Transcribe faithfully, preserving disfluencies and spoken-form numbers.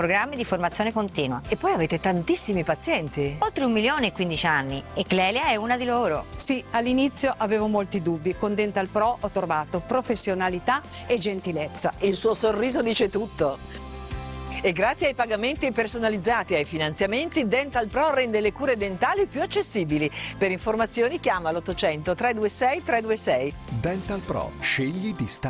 programmi di formazione continua. E poi avete tantissimi pazienti. Oltre un milione in quindici anni e Clelia è una di loro. Sì, all'inizio avevo molti dubbi. Con Dental Pro ho trovato professionalità e gentilezza. Il suo sorriso dice tutto. E grazie ai pagamenti personalizzati e ai finanziamenti, Dental Pro rende le cure dentali più accessibili. Per informazioni chiama l'ottocento tre due sei tre due sei. Dental Pro, scegli di stare